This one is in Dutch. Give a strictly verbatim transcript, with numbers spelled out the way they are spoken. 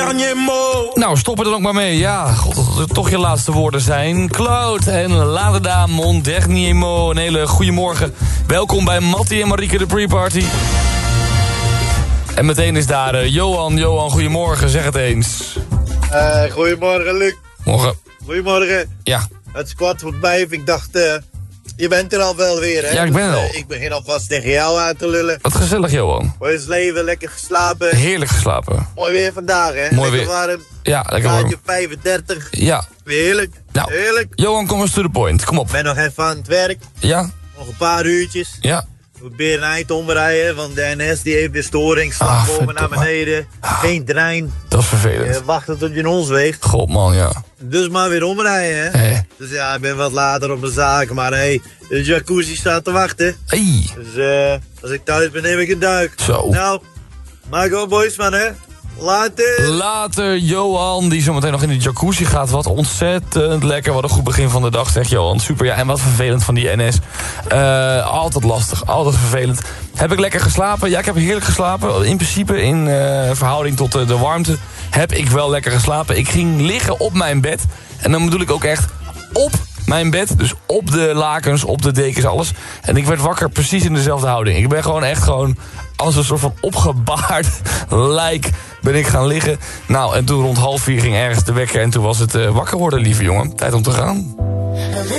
dernier mot. Nou, stop er dan ook maar mee. Ja, god, dat het toch je laatste woorden zijn. Claude en La Dada, mon dernier mot. Een hele goede morgen. Welkom bij Mattie en Marieke de pre-party. En meteen is daar uh, Johan. Johan, goedemorgen, zeg het eens. Uh, goedemorgen, Luc. Morgen. Goedemorgen. Ja. Het is kwart voor vijf. Ik dacht, uh, je bent er al wel weer, hè? Ja, ik ben er dus, al. uh, ik begin alvast tegen jou aan te lullen. Wat gezellig, Johan. Hoe is het leven? Lekker geslapen? Heerlijk geslapen. Mooi weer vandaag, hè? Mooi lekker weer. warm. Ja, lekker warm. Graadje vijfendertig. Ja. Heerlijk. Nou, Heerlijk. Johan, kom eens to the point. Kom op. Ik ben nog even aan het werk. Ja? Nog een paar uurtjes. Ja. Ik probeer een eind omrijden, want de N S die heeft weer storing. Slag Ah, boven naar verdomme. beneden. Ah. Geen trein. Dat is vervelend. Uh, wachten tot je in ons weegt. God, man, ja. Dus maar weer omrijden, hè? Hé. Dus ja, ik ben wat later op de zaak, maar hé, hey, de jacuzzi staat te wachten. Hey. Dus eh, als ik thuis ben, neem ik een duik. Zo. Nou, maak op, boys, man, hè? Later. Later, Johan, die zometeen nog in de jacuzzi gaat. Wat ontzettend lekker. Wat een goed begin van de dag, zegt Johan. Super, ja. En wat vervelend van die N S. Uh, altijd lastig, altijd vervelend. Heb ik lekker geslapen? Ja, ik heb heerlijk geslapen. In principe, in uh, verhouding tot uh, de warmte, heb ik wel lekker geslapen. Ik ging liggen op mijn bed. En dan bedoel ik ook echt op mijn bed. Dus op de lakens, op de dekens, alles. En ik werd wakker precies in dezelfde houding. Ik ben gewoon echt gewoon als een soort van opgebaard lijk ben ik gaan liggen. Nou, en toen rond half vier ging ergens de wekker en toen was het uh, wakker worden, lieve jongen. Tijd om te gaan.